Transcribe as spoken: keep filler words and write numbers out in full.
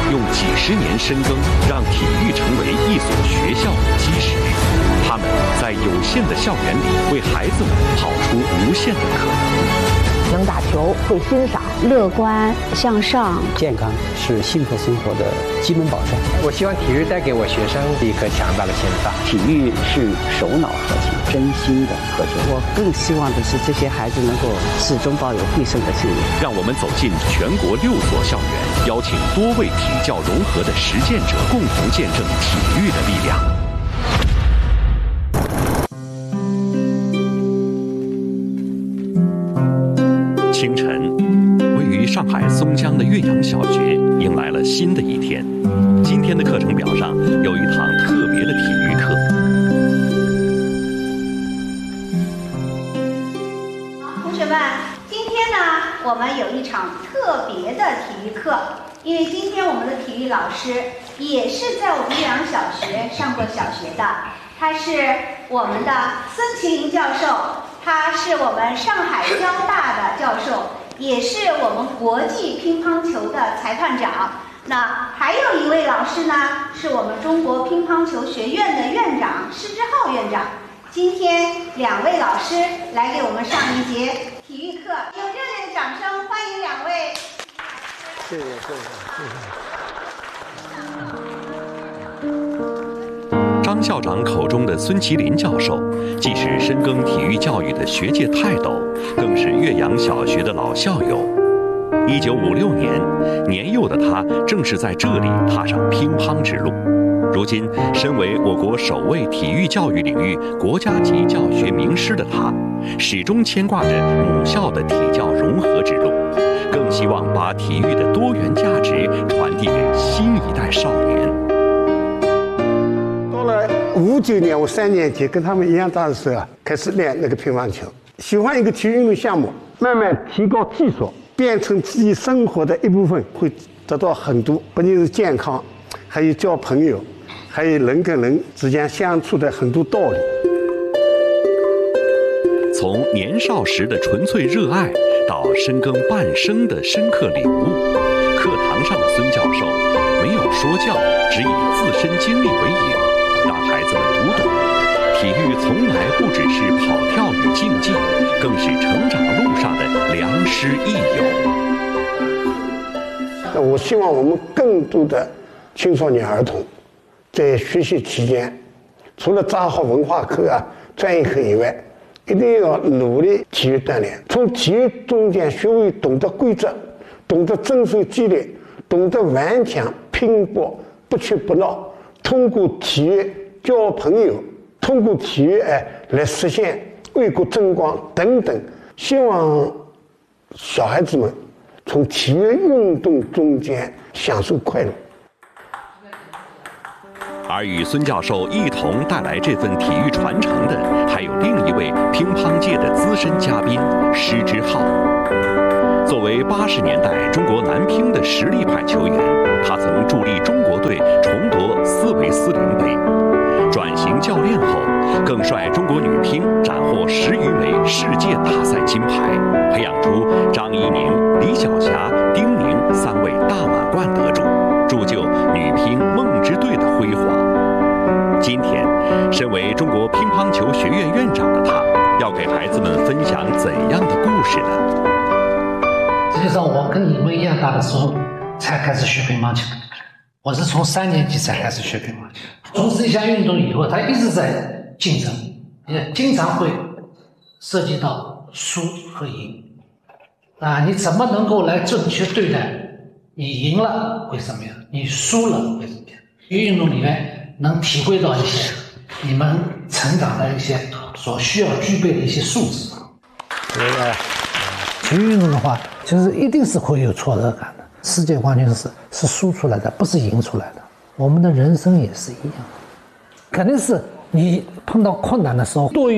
用几十年深耕，让体育成为一所学校的基石。他们在有限的校园里，为孩子们跑出无限的可能。 能打球，会欣赏， 乐观向上， 健康是幸福生活的基本保障。 我希望体育带给我学生一颗强大的心脏。 体育是手脑合起，真心的合作。 我更希望的是这些孩子能够始终抱有必胜的信念。 让我们走进全国六所校园，邀请多位体教融合的实践者，共同见证体育的力量。清晨，位于上海松江的岳阳小学迎来了新的一天。今天的课程表上有一堂特别的体育课。 好，同学们，今天呢，我们有一场特别的体育课，因为今天我们的体育老师也是在我们岳阳小学上过小学的，他是我们的孙麒麟教授。他是我们上海交大的教授，也是我们国际乒乓球的裁判长。那还有一位老师呢，是我们中国乒乓球学院的院长施之浩院长。今天两位老师来给我们上一节体育课，用热烈的掌声欢迎两位。 谢谢谢谢谢谢。 张校长口中的孙麒麟教授，既是深耕体育教育的学界泰斗，更是岳阳小学的老校友。一九五六年，年幼的他正是在这里踏上乒乓之路。如今，身为我国首位体育教育领域国家级教学名师的他，始终牵挂着母校的体教融合之路，更希望把体育的多元价值传递给新一代少年。 五九年，我三年级跟他们一样大的时候啊，开始练那个乒乓球。喜欢一个体育运动项目，慢慢提高技术，变成自己生活的一部分，会得到很多，不仅是健康，还有交朋友，还有人跟人之间相处的很多道理。 从年少时的纯粹热爱，到深耕半生的深刻领悟，课堂上的孙教授没有说教，只以自身经历为引，让孩子们读懂，体育从来不只是跑跳与竞技，更是成长路上的良师益友。我希望我们更多的青少年儿童，在学习期间，除了扎好文化课啊、专业课以外，一定要努力体育锻炼，从体育中间学会懂得规则，懂得遵守纪律，懂得顽强拼搏，不屈不挠。通过体育交朋友，通过体育哎来实现为国争光等等。希望小孩子们从体育运动中间享受快乐。 而与孙教授一同带来这份体育传承的，还有另一位乒乓界的资深嘉宾施之浩。作为八十年代中国男乒的实力派球员，他曾助力中国队重夺斯维斯林杯。转型教练后，更率中国女乒斩获十余枚世界大赛金牌，培养出张怡宁、李晓霞、丁宁三位大满贯得主，铸就女乒梦之队的辉煌。今天，身为中国乒乓球学院院长的他，要给孩子们分享怎样的故事呢？ 实际上，我跟你们一样大的时候才开始学乒乓球，我是从三年级才开始学乒乓球。从事一项运动以后，他一直在竞争，也经常会涉及到输和赢。啊，你怎么能够来正确对待？你赢了会怎么样？你输了会怎么样？体育运动里面能体会到一些你们成长的一些所需要具备的一些素质。 对的。 体育运动的话，其实一定是会有挫折感的。世界冠军是是输出来的，不是赢出来的。我们的人生也是一样的，肯定是你碰到困难的时候，多